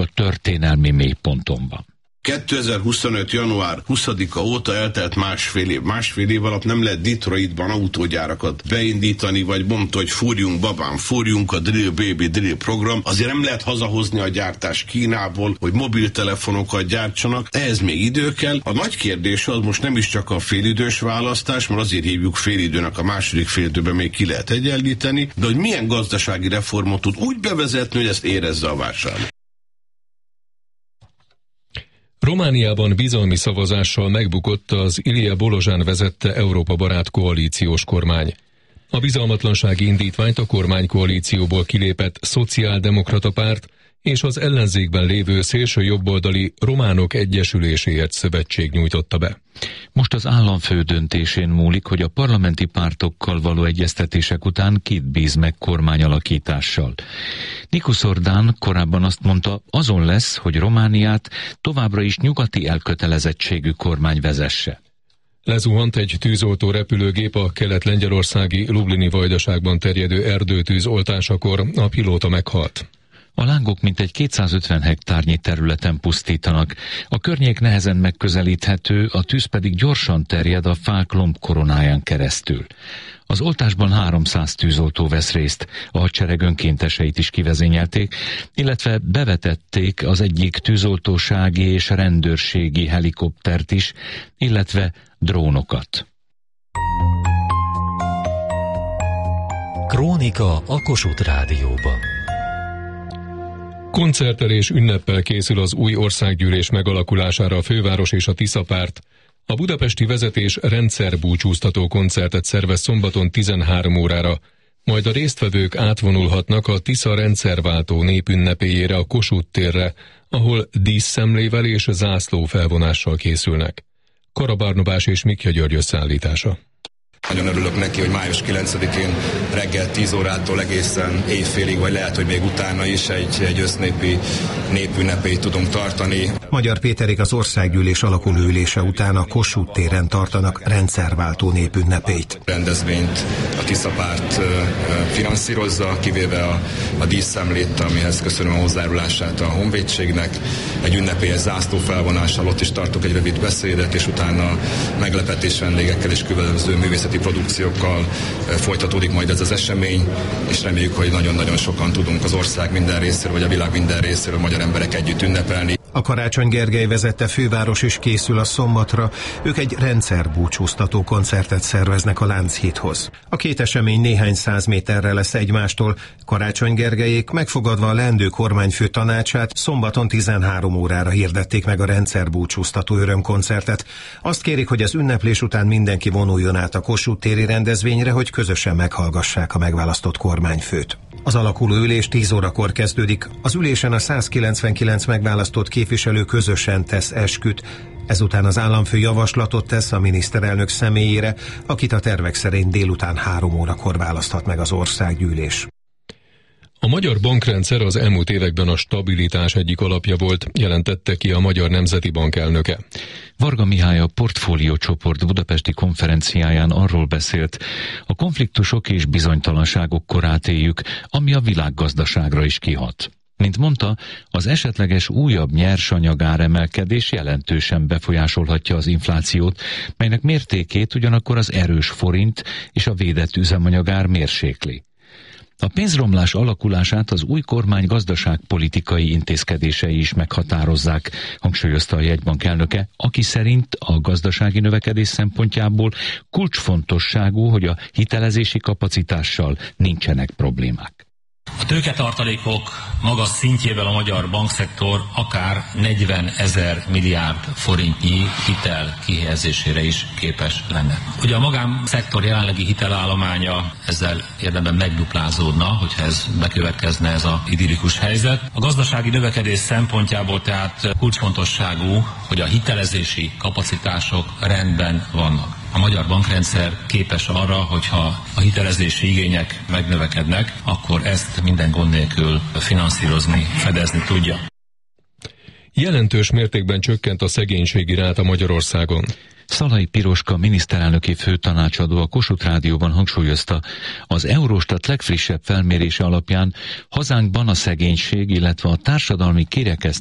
a történelmi mélyponton van. 2025. január 20-a óta eltelt másfél év. Másfél év alatt nem lehet Detroitban autógyárakat beindítani, vagy mondta, hogy fúrjunk babám, fúrjunk a Drill Baby Drill program. Azért nem lehet hazahozni a gyártás Kínából, hogy mobiltelefonokat gyártsanak. Ehhez még idő kell. A nagy kérdés az most nem is csak a félidős választás, mert azért hívjuk félidőnek, a második félidőben még ki lehet egyenlíteni, de hogy milyen gazdasági reformot tud úgy bevezetni, hogy ezt érezze a vásárló. Romániában bizalmi szavazással megbukott az Ilie Bolozsán vezette Európa barát koalíciós kormány. A bizalmatlansági indítványt a kormánykoalícióból kilépett Szociáldemokrata Párt és az ellenzékben lévő szélső jobboldali Románok Egyesüléséért szövetség nyújtotta be. Most az államfő döntésén múlik, hogy a parlamenti pártokkal való egyeztetések után kit bíz meg kormányalakítással. Nicu Ordán korábban azt mondta, azon lesz, hogy Romániát továbbra is nyugati elkötelezettségű kormány vezesse. Lezuhant egy tűzoltó repülőgép a kelet-lengyelországi Lublini vajdaságban terjedő erdőtűz oltásakor, a pilóta meghalt. A lángok mintegy 250 hektárnyi területen pusztítanak. A környék nehezen megközelíthető, a tűz pedig gyorsan terjed a fák lombkoronáján keresztül. Az oltásban 300 tűzoltó vesz részt, a hadsereg önkénteseit is kivezényelték, illetve bevetették az egyik tűzoltósági és rendőrségi helikoptert is, illetve drónokat. Krónika a Kossuth Rádióban. Koncerttel és ünneppel készül az új országgyűlés megalakulására a főváros és a Tiszapárt. A budapesti vezetés rendszerbúcsúztató koncertet szervez szombaton 13 órára, majd a résztvevők átvonulhatnak a Tisza rendszerváltó népünnepéjére a Kossuth térre, ahol díszszemlével és zászlófelvonással készülnek. Kara Barnabás és Mikja György összeállítása. Nagyon örülök neki, hogy május 9-én reggel 10 órától egészen éjfélig, vagy lehet, hogy még utána is egy össznépi népünnepét tudunk tartani. Magyar Péterék az országgyűlés alakuló ülése után a Kossuth téren tartanak rendszerváltó népünnepét. Rendezvényt a Tiszapárt finanszírozza, kivéve a díszszemlét, amihez köszönöm a hozzájárulását a honvédségnek. Egy ünnepélyes zászlófelvonással ott is tartok egy rövid beszédet, és utána meglepetés vendégekkel és különböző művészeti produkciókkal folytatódik majd ez az esemény, és reméljük, hogy nagyon-nagyon sokan tudunk az ország minden részéről, vagy a világ minden részéről magyar emberek együtt ünnepelni. A Karácsony Gergely vezette főváros is készül a szombatra, ők egy rendszerbúcsúztató koncertet szerveznek a Lánchídhoz. A két esemény néhány száz méterre lesz egymástól, Karácsony Gergelyék megfogadva a leendő kormányfő tanácsát szombaton 13 órára hirdették meg a rendszerbúcsúztató örömkoncertet. Azt kérik, hogy az ünneplés után mindenki vonuljon át a Kossuth téri rendezvényre, hogy közösen meghallgassák a megválasztott kormányfőt. Az alakuló ülés 10 órakor kezdődik. Az ülésen a 199 megválasztott képviselő közösen tesz esküt. Ezután az államfő javaslatot tesz a miniszterelnök személyére, akit a tervek szerint délután 3 órakor választhat meg az országgyűlés. A magyar bankrendszer az elmúlt években a stabilitás egyik alapja volt, jelentette ki a Magyar Nemzeti Bank elnöke. Varga Mihály a Portfólió csoport budapesti konferenciáján arról beszélt, a konfliktusok és bizonytalanságok korát éljük, ami a világgazdaságra is kihat. Mint mondta, az esetleges újabb nyersanyagáremelkedés jelentősen befolyásolhatja az inflációt, melynek mértékét ugyanakkor az erős forint és a védett üzemanyagár mérsékli. A pénzromlás alakulását az új kormány gazdaságpolitikai intézkedései is meghatározzák, hangsúlyozta a jegybank elnöke, aki szerint a gazdasági növekedés szempontjából kulcsfontosságú, hogy a hitelezési kapacitással nincsenek problémák. A tőketartalékok magas szintjével a magyar bankszektor akár 40 000 milliárd forintnyi hitel kihelyezésére is képes lenne. Ugye a magánszektor jelenlegi hitelállománya ezzel érdemben megduplázódna, hogyha ez bekövetkezne ez az idillikus helyzet. A gazdasági növekedés szempontjából tehát kulcsfontosságú, hogy a hitelezési kapacitások rendben vannak. A magyar bankrendszer képes arra, hogyha a hitelezési igények megnövekednek, akkor ezt minden gond nélkül finanszírozni, fedezni tudja. Jelentős mértékben csökkent a szegénységi ráta Magyarországon. Szalai Piroska miniszterelnöki főtanácsadó a Kossuth Rádióban hangsúlyozta, az Eurostat legfrissebb felmérése alapján hazánkban a szegénység, illetve a társadalmi kirekesztés